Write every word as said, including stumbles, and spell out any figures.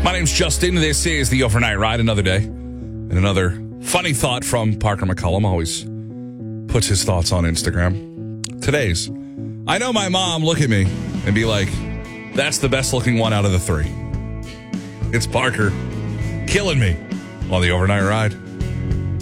My name's Justin. This is the Overnight Ride, another day. And another funny thought from Parker McCollum. Always puts his thoughts on Instagram. Today's, I know my mom look at me and be like, that's the best looking one out of the three. It's Parker killing me on the Overnight Ride.